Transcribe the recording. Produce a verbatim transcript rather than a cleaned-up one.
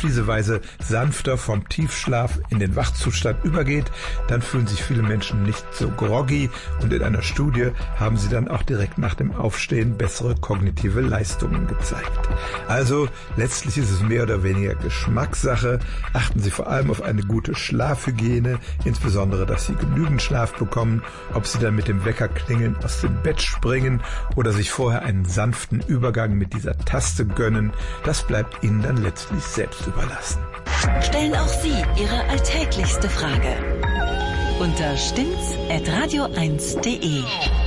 diese Weise sanfter vom Tiefschlaf in den Wachzustand übergeht, dann fühlen sich viele Menschen nicht so groggy und in einer Studie haben sie dann auch direkt nach dem Aufstehen bessere kognitive Leistungen gezeigt. Also letztlich ist es mehr oder weniger Geschmackssache. Achten Sie vor allem auf eine gute Schlafhygiene, insbesondere, dass Sie genügend Schlaf bekommen, ob Sie dann mit dem Wecker klingeln aus dem Bett springen oder sich vorher einen sanften Übergang mit dieser Taste gönnen, das bleibt Ihnen dann letztlich selbst überlassen. Stellen auch Sie Ihre alltäglichste Frage unter stimmt's at radio eins punkt de.